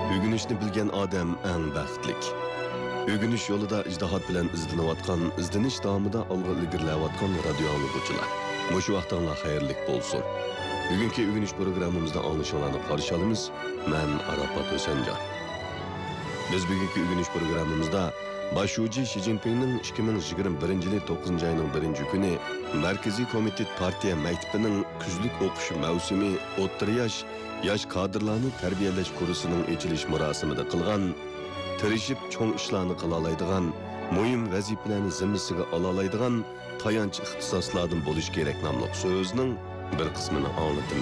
Ögünüşni bilgen adam eng baxtlik. Ögünüş yolida ijtihad bilan izlanayotgan, izlanish davomida olg'a ilgarilayotgan radio anglaguvchilar. Mushu vaqtinglar xayrlik bo'lsin. Bugungi ögünüş programmamizda anglashinglarni qarshi olamiz. Men Arafat O'sanjon. Biz bugungi ögünüş programmamizda Başuji Xi Jinpingning 2021-yil 9 ayning 1-kuni Markaziy komitet partiya maktabining kuzlik o'qish mavsumi o'rta yosh kadrlarni tarbiyalash kursining ochilish marosimida qilgan, tirishib cho'ng ishlarni qila oladigan, muhim vazifalarni zimmasiga ola oladigan tayanch ixtisoslardan bo'lish kerak nomli so'zning bir qismini anglatdim.